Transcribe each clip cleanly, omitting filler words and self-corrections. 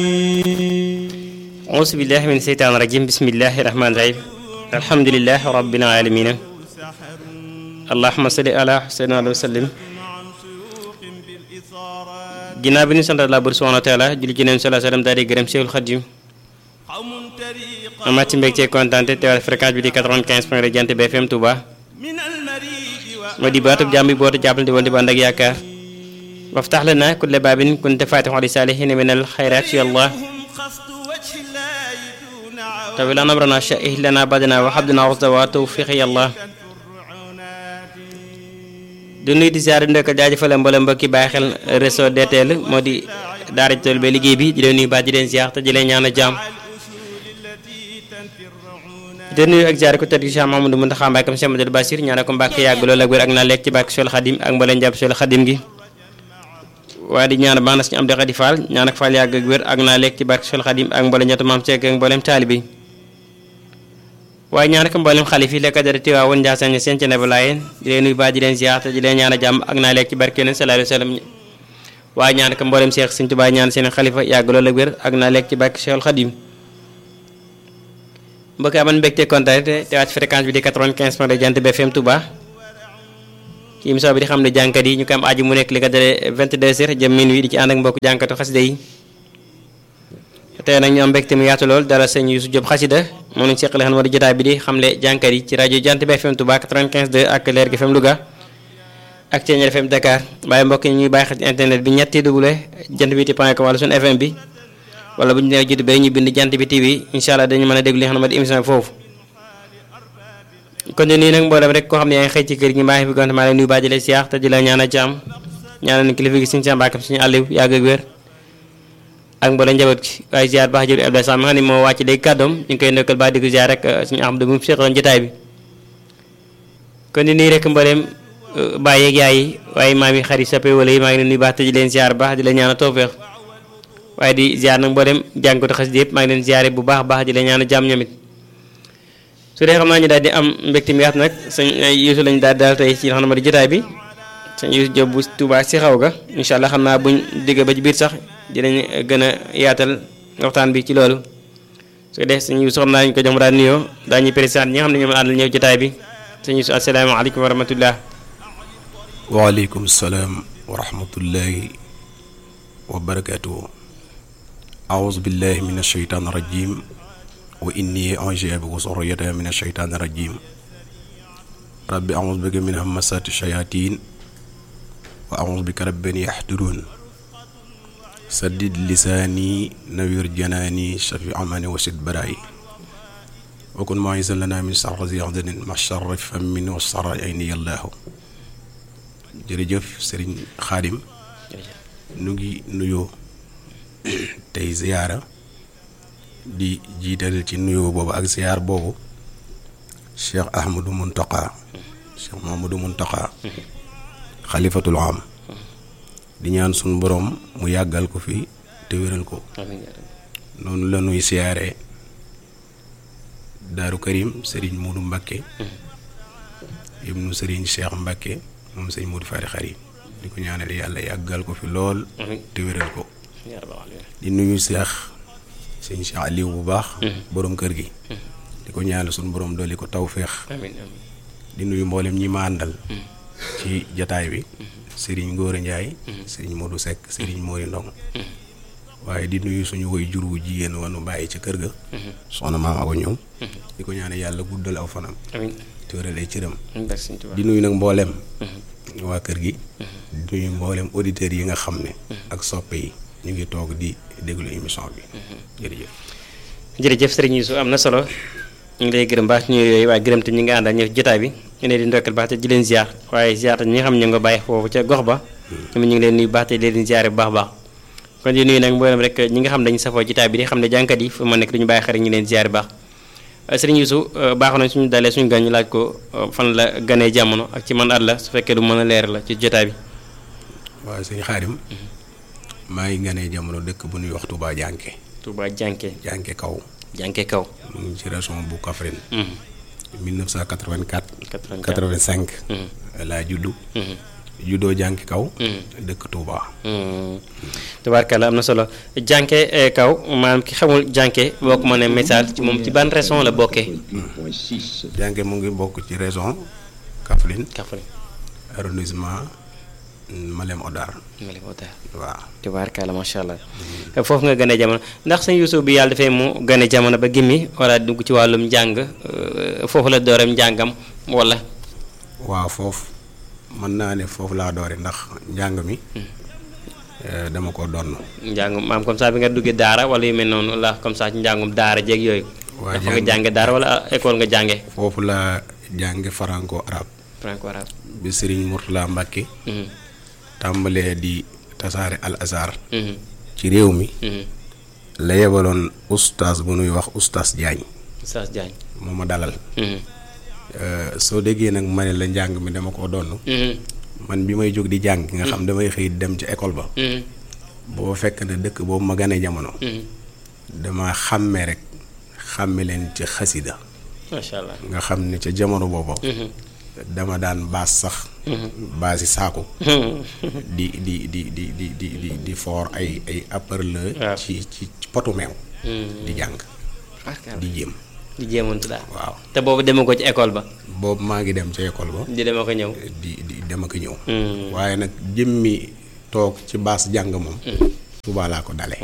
auzu billahi min seytaan rajim bismillahi rahmaani rahim alhamdulillahi rabbil alamin allahumma salli ala sayyidina wa sallim. ginnaaw bi ñu sant Allah bur subhanahu wa taala julli ci neen sallallahu alayhi wa sallam daal di gërëm Cheikhul Khadim amaat ci mbégte kontaante teewal fréquence bi di 95 point Jant bi FM Touba ma di baatub jàmm bi bootu jàppalante woon di ba ànd ak yaakaar waftax lana kulla baabin kunta faatixan li saalihiina minal xayraat ya Allah tawil lana amrana sha'ih lana badana wa habdana rusda wa tawfiq ya Allah du nuy di ziar ndëkk jaajëfal mboolem mbokki bàyyi xel réseau DTL moo di daara ji tool ba liggéey bi di leen nuyu baax di leen ziar te di leen ñaan a jàmm di nuyu ak ziar ko tëdd Cheikh Mahamadou Mountakha Mbacké Cheikh Amadou Bassir ñaanal ko Mbacké yàgg loolu ak wér ak naa lekk ci bàkk Sol Xadim ak mbooleem jàpp Sol Xadim gi waaye di ñaan baax na suñu am di Xadi Fall ñaan ak Fall yàgg ak wér ak naa lekk ci bàkk Sol Xadim ak mbooleem ñett maam Seck ak mbooleem taalibe yi waaye ñaan ak mboolem xalif yi lekk dara Tiwaawoon Njaasaan seen ci neba laayeen di leen nuyu baax di leen ziar te di leen ñaan a jàmm ak naa lekk ci barke Yonent sallallahu alayhi wa sallam waaye ñaan ak mboolem Cheikh Sëñ Tuubaa ñaan seen xalifa yàgg loolu ak wér ak naa lekk ci barke Cheikhul Khadim mbokk aman mbégte kontaan te teewaat fréquence bi di 95 point de Jant bi FM Touba ci émission bi di xam ne jànkat yi ñu ko am aju mu nekk li ko dalee 22h jëm minuit di ci ànd ak mbokk jànkatu xasida yi tey nag ñu am mbégte mu yaatu lool dala sëñ Youssou Diop xasida moom lañu seqale xam moo di jotaay bi di xamle jànkat yi ci rajo Jant bi FM Touba 95.2 ak Leer gi FM Louga ak Thiéniere FM Dakar waaye mbokk yi ñuy bàyyi xel ci internet bi ñetti double jantbi.com wala suñu FM bi wala bu ñu nee jiitu ba ñu bind Jant bi TV incha allah dañu mën a déglu li nga xam ne moo di émission bi foofu kon nii nag mboolem rek koo xam ne yaa ngi xëy ci kër gi maa ngi fi gont maa leen nuyu baa di la siyaar te di la ñaan a jàmm ñaanal kilifa gi suñu sàmbaakam suñu àlliw yàgg ak wér ak mboolem njaboot gi waaye ziar baax jël Abdoulaye Sam nga xam ne moo wàcc léegi kàddoom ñu ngi koy ndokkal baax di ko ziar rek suñu Ahmadu mu seqaloon jotaay bi kon nii rek mboolem baay yeeg yaay yi waaye maam yi xarit sappe wala yi maa ngi leen nuyu baax te di leen ziar baax di la ñaan a tawfeex waaye di ziar nag mboolem jàngatu xasida yëpp maa ngi leen ziare bu baax baax di la ñaan a jàmm ñoom it su dee xam naa ñu daal di am mbégte mi yaatu nag sëñ Youssou lañu daal daal tey ci xam ne ma di jotaay bi sëñ Youssou Diop bu Touba si xaw ga incha allah xam naa buñ digg ba ci biir sax dinañ gën a yaatal waxtaan bi ci loolu su dee sëñ Youssou xam naa ñu ko jox mu daal nuyoo daañuy président ñi nga xam ne ñoom àndal ñëw jotaay bi sëñ Youssou asalaamaaleykum wa rahmatullah. waaleykum salaam wa rahmatullahi wa barakaatuhu. aouzu billahi min asheytaan rajim wa inni u'iizuha bika wa zurriyyataha min asheytaan rajim rabbi aouzu bika min hamasaati shayatin wa aouzu bika rabbi an yaxduruun saddid lisaani nawir janaani shafi amani wasid baraay wa kun mu'iizan lana min sarri yaxdanin ma sharri fammin wa sarri ayni yallaahu. jërëjëf sëriñ Xaadim nu ngi nuyoo tey ziyaara di jiital ci nuyoo boobu ak ziyaar boobu Cheikh Ahmadou Mountakha Cheikh Mahamadou Mountakha xalifatul am di ñaan suñu borom mu yàggal ko fi te wéral ko noonu la nuy siyaare Daaru Karim Serigne Modou Mbacké ibnu Serigne Cheikh Mbacké moom sëñ Modou Fari Xari di ko ñaanal yàlla yàggal ko fi lool te wéral ko di nuyu sëñ Cheikh Aliou bu baax borom kër gi di ko ñaanal suñu borom dolli ko tawféex di nuyu mboolem ñi ma àndal ci jataay bi Serigne Ngóora Ndiaye Serigne Modou Seck Serigne Mori Ndong waaye di nuyu suñu woy jur wu jigéen wanu bàyyi ca kër ga soxna maam Awa ñoom di ko ñaanal yàlla guddal aw fanam te wéral ay cëram di nuyu nag mboolem waa kër gi di nuyu mboolem auditeurs yi nga xam ne ak soppe yi ñu ngi toog di déglu émission bi jërëjëf. jërëjëf sëriñ Youssou am na solo ñu ngi lay gërëm baax ci ñëw yooyu waaye gërëm te ñi nga àndal ñëw jotaay bi ñu ne di ndokkal baax te di leen ziar waaye ziar te ñi nga xam ne ñu nga bàyyi foofu ca gox ba ñoom ñu ngi leen nuyu baax te di leen ziare bu baax baax kon di nuyu nag mboolem rek ñi nga xam ne dañu safoo jotaay bi di xam ne jànkat yi fu ma nekk duñu bàyyi xarit ñu leen ziare baax sëriñ Youssou baax na suñu dalee suñu gan ñu laaj ko fan la ganee jamono ak ci man at la su fekkee du mën a leer la ci jotaay bi. waaw sëñ Xaadim maa ngi ganee jamono dëkk bu ñuy wax Touba Jànke. Touba Jànke. Jànke kaw. Jànke kaw. mu ngi ci région bu Kaffrine. 1984. 85. laa juddu. juddoo jànki kaw. dëkk Touba. tubaarkalla am na solo jànke kaw maanaam ki xamul jànke boo ko mënee message ci moom ci ban région la bokkee. jànke mu ngi bokk ci région Kaffrine. Kaffrine. arrondissement Malem Hodar. Malem Hodar. waaw. tubaarkalla macha allah. foofu nga gën a jamono ndax sëñ Yuusu bi yàlla dafay mu gën a jamono ba gimmi wala dugg ci wàllum njàng foofu la dooram njàngam wala. waaw foofu mën naa ne foofu laa doore ndax njàng mi. dama ko donn. njàng maam comme ça bi nga duggee daara wala yu mel noonu la comme ça ci njàngum daara jeeg yooyu. waa dafa nga jànge daara wala école nga jànge. foofu la jànge franco arabe. franco arabe. bi Serigne Mourtala Mbacke. tàmbalee di tasaare al azhar. ci réew mi. la yebaloon ustaas bu nuy wax ustaas Diagne. ustaas Diagne. moo ma dalal. soo déggee nag ma ne la njàng mi dama koo donn. man bi may jóg di jàng nga xam damay xëy dem ca école ba. boo fekk na dëkk boobu ma gane jamono. dama xàmme rek xàmme leen ci xasida. macha allah nga xam ne ca jamono boobu. dama daan baas sax. baasi saako. di foor ay haut-parleur. ci potu meew. di jàng. di jéem. di jéemantu daal. waaw te boobu dema ko ci école ba. boobu maa ngi dem ca école ba. di dema ko ñëw. di dema ko ñëw. waaye nag jëmmi toog ci baas jàng moom. Tuubaa laa ko dalee.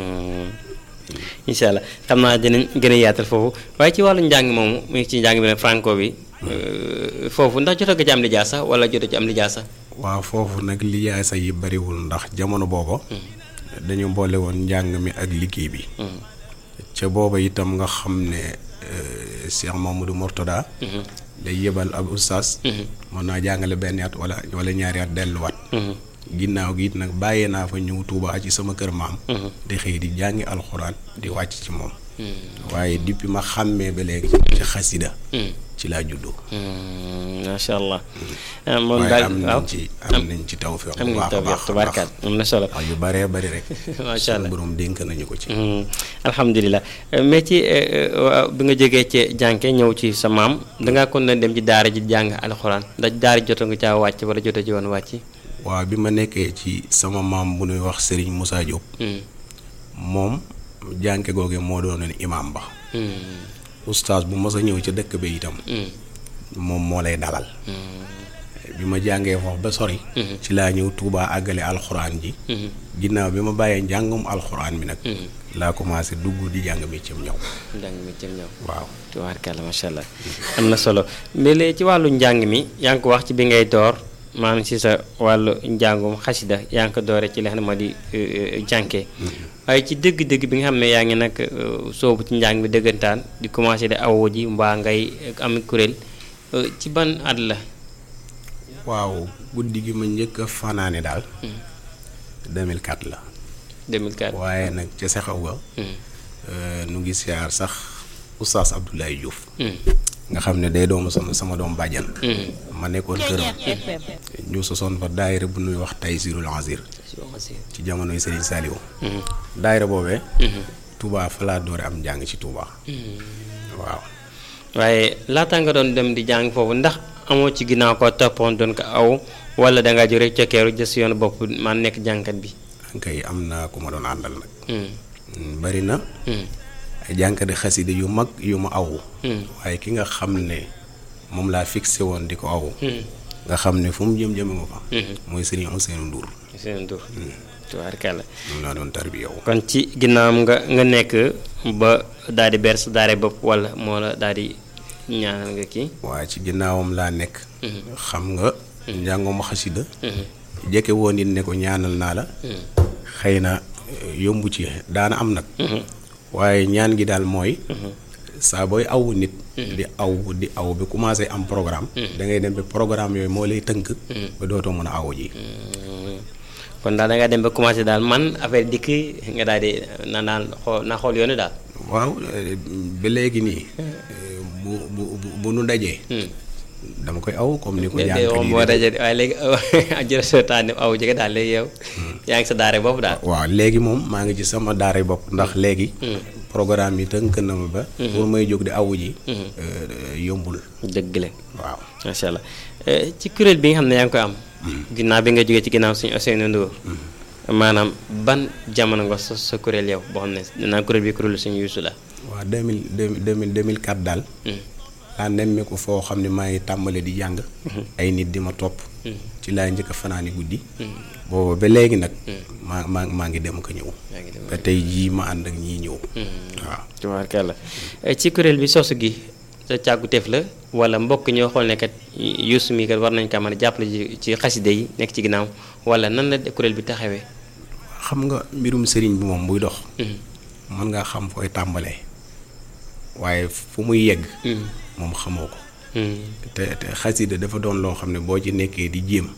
incha allah xam naa dinañ gën a yaatal foofu waaye ci wàllu njàng moomu mu ngi ci njàng bi nag franco bi. foofu ndax jot nga ci am lijaasa wala jot ci am lijaasa. waaw foofu nag lijaasa yi bariwul ndax jamono booba. dañu boole woon njàng mi ak liggéey bi. ca booba itam nga xam ne Cheikh Mamadou Mourtada. day yebal ab ustaas. mën naa jàngale benn at wala ñaari at delluwaat. ginnaaw gi it nag bàyyee naa fa ñëw Touba ci sama kër maam. di xëy di jàngi alxuraan di wàcc ci moom. waaye depuis ma xàmmee ba léegi ci xasida ci laa juddoo. macha allah. moom daal am nañ ci tawfeex bu baax a baax tubaarkaat am na solo. yu baree bari rek. macha allah borom dénk nañu ko ci. alhamdulilah mais ci bi nga jógee ci jànke ñëw ci sa maam dangaa kon na dem ci daara ji jàng alxuraan ndax daara joto nga caa wàcc wala joto ci woon wàcc. waaw bi ma nekkee ci sama maam bu nuy wax Serigne Moussa Diop. moom jànke googe moo doonoon imaam ba. oustaz bu mos a ñëw ca dëkk ba itam. moom moo lay dalal. bi ma jàngee foofu ba sori. ci laa ñëw Touba àggale alxuraan ji. ginnaaw bi ma bàyyee njàngum alxuraan bi nag. laa commencé dugg di jàng métier ñëw. njàng métier ñëw. waaw. tubaarkalla macha allah am na solo mais léegi ci wàllu njàng mi yaa ngi ko wax ci bi ngay door maanaam ci sa wàllu njàngum xasida yaa ngi ko doore ci li xam ne moo di jànke. waaye ci dëgg-dëgg bi nga xam ne yaa ngi nag soobu ci njàng bi dëggantaan di commencé di awo ji mbaa ngay am kuréel ci ban at la. waaw guddi gi ma njëkk a fanaane daal. 2004 la. 2004 waaye nag ca sexaw ga. nu ngi siyaar sax oustaz Abdoulaye Diouf. nga xam ne day doomu sama doom bàjjan. ma nekkoon këram. ñu sosoon fa daayira bu nuy wax Taysirul Azir. ci jamonoy Serigne Saliou. daayira boobee. Touba fa laa doore am njàng ci Touba. waaw. waaye laata nga doon dem di jàng foofu ndax amoo ci ginnaaw ko toppoon doon ko aw wala dangaa jóg rek cokkeeru jës yoonu bopp man nekk jàngkat bi. kay am na ku ma doon àndal nag. bari na. ay jànkati xasida yu mag yu ma awu. waaye ki nga xam ne moom laa fixé woon di ko awu. nga xam ne fu mu jëm ma fa. mooy Serigne Ousseynou Ndour. Ousseynou Ndour. tubaarkalla. moom laa doon tarbiya wu. kon ci ginnaawam nga nekk ba daal di ber sa daare bopp wala moo la daal di ñaanal nga kii. waaye ci ginnaawam laa nekk. xam nga. njànguma xasida. jekke woon nit ne ko ñaanal naa la. xëy na yombu ci daana am nag. waaye ñaan gi daal mooy. saa booy awu nit. di aw bi commencé am programme. da ngay dem ba programme yooyu moo lay tënk. ba dootoo mën a awu ji. kon daal da nga dem ba commencé daal man affaire dikk nga daal di na xool yoonu daal. waaw ba léegi nii. bu nu dajee. dama koy aw comme ni ko jàng moo dajee waaye léegi jërë sootaane aw jege daal léegi yow. yaa ngi sa daare bopp daal. waaw léegi moom maa ngi ci sama daare bopp ndax léegi. programme yi tënk na ma ba. pour may jóg di awu ji. yombul. dëgg la waaw macha allah ci kuréel bi nga xam ne yaa ngi koy am ginnaaw bi nga jógee ci ginnaaw suñu Ousseynou Ndour maanaam ban jamono nga sos sa kuréel yow boo xam ne dinaa kuréel bi kuréelu suñu Youssou la. waaw 2004 daal. laa nemmeeku foo xam ne maa ngi tàmbale di jàng. ay nit di ma topp. ci laa njëkk a fanaani guddi. booba ba léegi nag. maa ngi dem ko ñëw. ba tey jii ma ànd ak ñii ñëw. waaw. tubaarkalla ci kuréel bi sosu gi sa càgguteef la wala mbokk ñoo xool ne kat Youssou mi kat war nañ kaa mën a jàppale ci xaside yi nekk ci ginnaaw wala nan la kuréel bi taxawee. xam nga mbirum sëriñ bi moom buy dox. mën nga xam fooy tàmbalee waaye fu muy yegg. moom xamoo ko. te xasida dafa doon loo xam ne boo ci nekkee di jéem.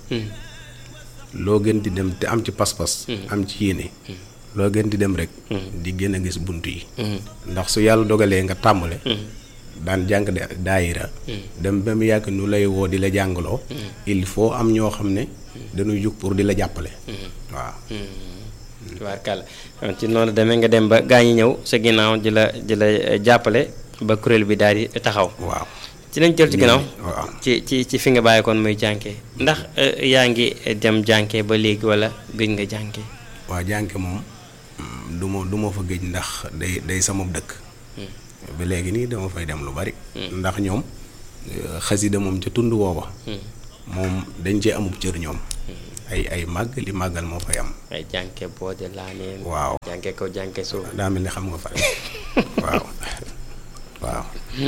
loo gën di dem te am ci pas-pas. am ci yéene. loo gën di dem rek. di gën a gis bunt yi. ndax su yàlla dogalee nga tàmbale. daan jàng daayira dem ba mu yàgg nu lay woo di la jàngaloo. il faut am ñoo xam ne dañuy jug pour di la jàppale. waaw. tubaarkalla ci noonu demee nga dem ba gaa ñi ñëw sa ginnaaw di la jàppale ba kuréel bi daal di taxaw. waaw ci nañ jël ci ginnaaw. waaw ci fi nga bàyyi koon muy jànkee ndax yaa ngi dem jànkee ba léegi wala gëj nga jànkee. waaw jànke moom du ma fa gëj ndax day sama dëkk. ba léegi nii dama fay dem lu bari. ndax ñoom xasida moom ca tund woowa. moom dañ cee amub cër ñoom. ay màgg li màggal moo fay am. ay jànke boo de laa neen. waaw jànke kaw jànke suuf. daa mel ni xam nga fa waaw waaw.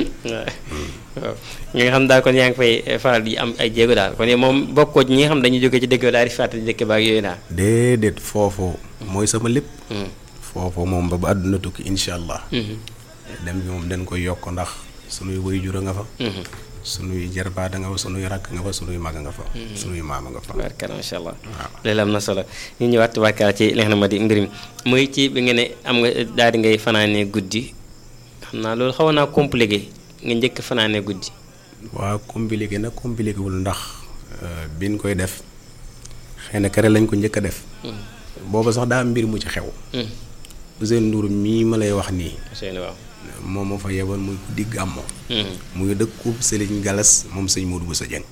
waaw ñi nga xam daal kon yaa ngi fay faral di am ay jéego daal kon moom bokkoo ci ñi nga xam dañuy jógee ci dëkk daal di fàttali dëkk ba ak yooyu daal. déedéet foofu mooy sama lépp. foofu moom ba àdduna tukki incha allah. dem bi moom dañ koy yokk ndax sunuy waajur a nga fa. sunuy jarbaada nga fa sunuy rakk nga fa sunuy mag nga fa. sunuy maama nga fa. tubaarkalla macha allah. waaw loolu am na solo ñu ñëwaat tubaarkalla ci li nga xam ne ma di mbir mi muy ci bi nga ne am nga daal di ngay fanaanee guddi xam naa loolu xaw naa compliqué nga njëkk fanaanee guddi. waaw compliqué nag compliqué wul ndax biñ koy def xëy na kere lañ ko njëkk a def. booba sax daa mbir mu ci xew. Ousseynou Ndour mii ma lay wax nii. waaw. moom moo fa yeboon muy guddi gàmmo. muy dëkku Sëriñ Galas moom sëñ Modou Bousso Dieng.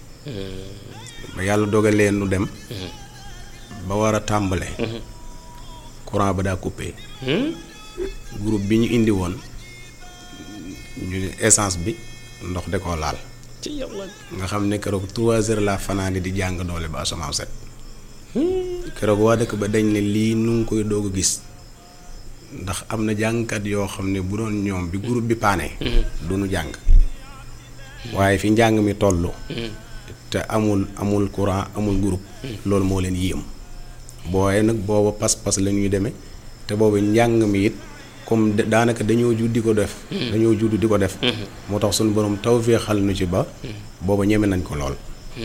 ba yàlla dogalee nu dem. ba war a tàmbale. courant ba daa coupé. groupe bi ñu indi woon ñu ne essence bi ndox de koo laal. ci yàlla. nga xam ne keroog 3 heures la fanaani di jàng doole ba asamaan set. keroog waa dëkk ba dañ ne lii nu ngi koy doog a gis. ndax am na jàngkat yoo xam ne bu doon ñoom bi groupe bi paane. du nu jàng. waaye fi njàng mi toll. te amul courant amul groupe. loolu moo leen yéem. booye nag booba pas-pas la ñuy demee te boobu njàng mi it comme daanaka dañoo judd di ko def. dañoo judd di ko def. moo tax suñu borom tawfeexal nu ci ba. booba ñeme nañ ko lool.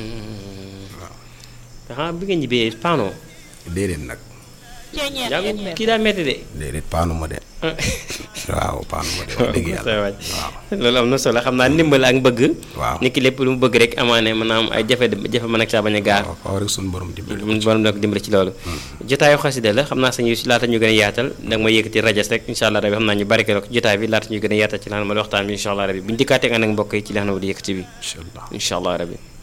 waaw. bi nga ñibbee paanoo. déedéet nag. jàng kii daa metti de. déedéet paanu ma de. waaw paanu ma de wax dëgg yàlla waaw. loolu am na solo xam naa ndimbal ak bëgg. waaw nit ki lépp lu mu bëgg rek amaane mën naa am ay jafe mën ak saa bañ a gaar. waaw faaw rek suñu borom dimbali. borom nag dimbali ci loolu. jotaayu xasida la xam naa sañu laata ñu gën a yaatal da nga ma yëkkati rajas rek incha allah rabi xam naa ñu bari ko jotaay bi laata ñu gën a yaatal ci la xam ne waxtaan bi incha allah rabi bu ñu dikkaatee ànd ak mbokk yi ci li xam ne di yëkkati bi. incha allah rabi.